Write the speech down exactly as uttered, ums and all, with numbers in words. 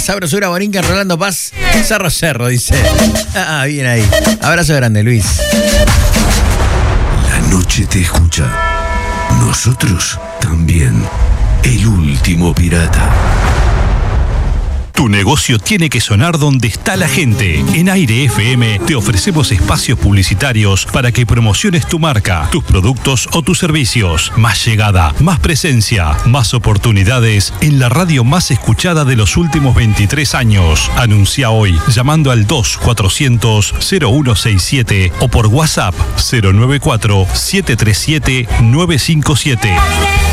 sabrosura, Borinquen, Rolando Paz, Cerro Cerro, dice. Ah, bien ahí. Abrazo grande, Luis. La noche te escucha. Nosotros también. El último pirata. Tu negocio tiene que sonar donde está la gente. En Aire F M te ofrecemos espacios publicitarios para que promociones tu marca, tus productos o tus servicios. Más llegada, más presencia, más oportunidades en la radio más escuchada de los últimos veintitrés años. Anuncia hoy llamando al dos cuatrocientos cero uno sesenta y siete o por WhatsApp cero nueve cuatro siete tres siete nueve cinco siete.